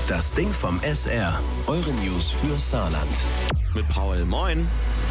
Das Ding vom SR. Eure News für Saarland. Mit Paul. Moin.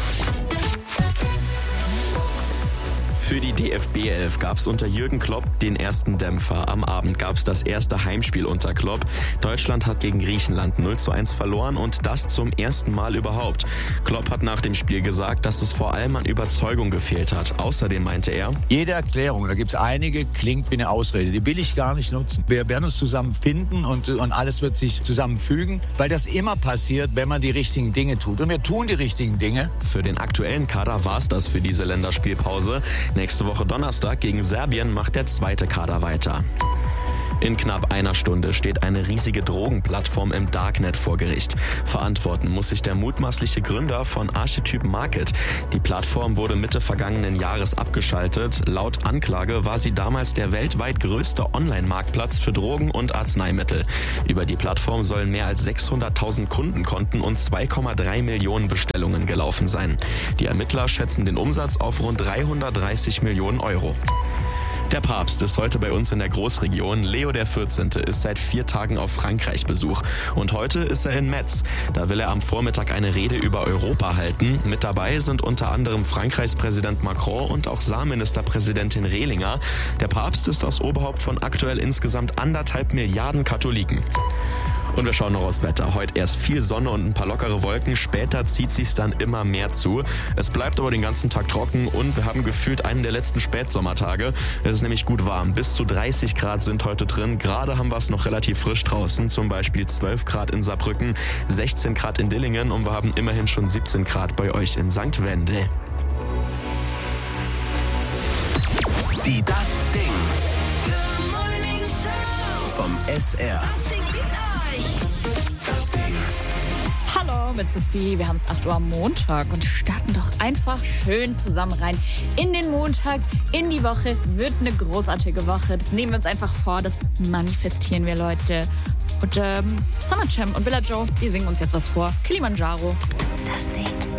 Für die DFB 11 gab es unter Jürgen Klopp den ersten Dämpfer. Am Abend gab es das erste Heimspiel unter Klopp. Deutschland hat gegen Griechenland 0:1 verloren und das zum ersten Mal überhaupt. Klopp hat nach dem Spiel gesagt, dass es vor allem an Überzeugung gefehlt hat. Außerdem meinte er: Jede Erklärung, da gibt es einige, klingt wie eine Ausrede. Die will ich gar nicht nutzen. Wir werden uns zusammen finden und alles wird sich zusammenfügen, weil das immer passiert, wenn man die richtigen Dinge tut. Und wir tun die richtigen Dinge. Für den aktuellen Kader war es das für diese Länderspielpause. Nächste Woche Donnerstag gegen Serbien macht der zweite Kader weiter. In knapp einer Stunde steht eine riesige Drogenplattform im Darknet vor Gericht. Verantworten muss sich der mutmaßliche Gründer von Archetype Market. Die Plattform wurde Mitte vergangenen Jahres abgeschaltet. Laut Anklage war sie damals der weltweit größte Online-Marktplatz für Drogen und Arzneimittel. Über die Plattform sollen mehr als 600.000 Kundenkonten und 2,3 Millionen Bestellungen gelaufen sein. Die Ermittler schätzen den Umsatz auf rund 330 Millionen Euro. Der Papst ist heute bei uns in der Großregion. Leo XIV. Ist seit 4 Tagen auf Frankreich-Besuch. Und heute ist er in Metz. Da will er am Vormittag eine Rede über Europa halten. Mit dabei sind unter anderem Frankreichs Präsident Macron und auch Saarministerpräsidentin Rehlinger. Der Papst ist das Oberhaupt von aktuell insgesamt 1,5 Milliarden Katholiken. Und wir schauen noch aufs Wetter. Heute erst viel Sonne und ein paar lockere Wolken. Später zieht sich's dann immer mehr zu. Es bleibt aber den ganzen Tag trocken und wir haben gefühlt einen der letzten Spätsommertage. Es ist nämlich gut warm. Bis zu 30 Grad sind heute drin. Gerade haben wir es noch relativ frisch draußen. Zum Beispiel 12 Grad in Saarbrücken, 16 Grad in Dillingen und wir haben immerhin schon 17 Grad bei euch in St. Wendel. Die Das Ding vom SR. Hallo mit Sophie, wir haben es 8 Uhr am Montag und starten doch einfach schön zusammen rein in den Montag, in die Woche. Wird eine großartige Woche, das nehmen wir uns einfach vor, das manifestieren wir, Leute. Und Summer Jam und Bella Joe, die singen uns jetzt was vor. Kilimanjaro. Das Ding.